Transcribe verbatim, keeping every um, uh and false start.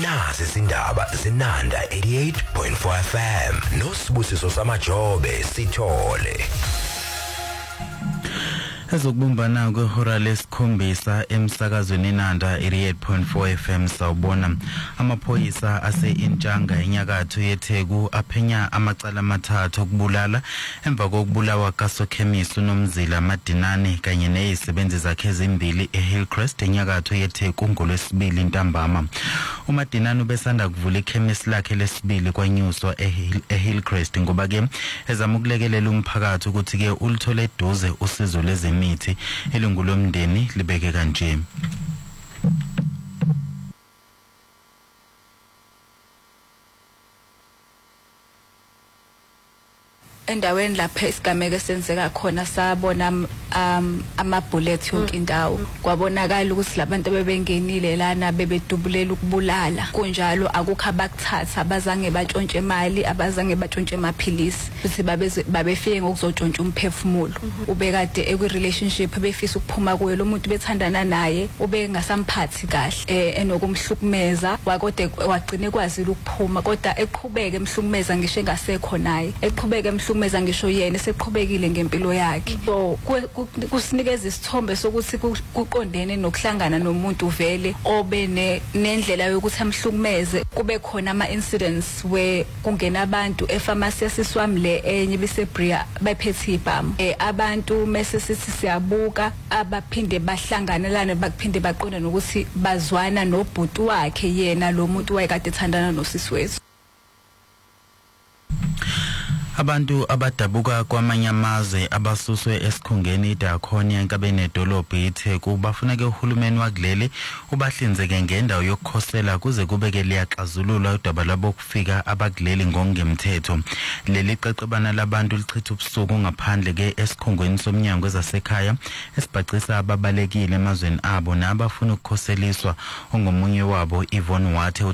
Nazi izindaba zinanda eighty-eight point four F M noSibusiso Samajobe sithole. Ezokubumbana kwehora lesikhombisa emsakazweni Nanda eighty-eight point four F M sawubona amaphoyisa ase-Intshanga enyakatho yeTheku aphenya amacala amathathu okubulala emva kokubulawa kaSokhemisi uNomzila Madinane kanye nezisebenzi zakhe ezimbili eHillcrest enyakatho yeTheku ngolwesibili ntambama. uMadinane ubesanda kuvula ikhemisi lakhe lesibili kwanyuswa eHillcrest ngoba ke ezama ukulekelela umphakathi ukuthi ke ulithole eduze usizo lezemithi ilungu lomndeni libeke kanje. Endaweni lapha isigameko senzeka khona sabona um ama bullet yonke indawo kwabonakala ukuthi labantu bebengenile lana bebedubulela ukubulala kunjalo akukho abakuthatha abazange batshontshe imali abazange batshontshe amaphilisi futhi babe babefike ngokuzotshontsha umphefumulo ubekade ekwi relationship befisa ukuphuma kuyo lo muntu bethandana naye ube ngasamphathi kahle eh enokumhlukumeza wakode wagcine kwazile ukuphuma kodwa eqhubeke emhlukumeza ngisho engasekho naye eqhubeke meza ngisho yena seqhubekile ngempilo yakhe so kusinikeza isithombe sokuthi kuqondene nokuhlangana nomuntu vele obe nendlela yokuthi amhlukumeze kube khona ama incidents where kungena abantu epharmacy siswami le enye bisebria bephethe ibhamu eh abantu mase sithi siyabuka abaphinde bahlanganelana bakuphinde baqonda nokuthi bazwana nobhuti wakhe yena lo muntu wayekade ethandana nosisi wethu. Abantu abadabuka kwamanye amazwe abasuswe esikhungeni iDaconia enkabeni edolobha iTheku bafuna ke uhulumeni wakuleli ubahlinzeke ngendawo yokukhosela kuze kubeke liyaxazulula udaba labo kufika abakuleli ngongemthetho. Leli qeqebana labantu lichitha ubusuku ngaphandle ke esikhungweni somnyango ezasekhaya esibhacisa ababalekile emazweni abo nabafuna ukukhoseliswa ongomunye wabo Yvonne Wathe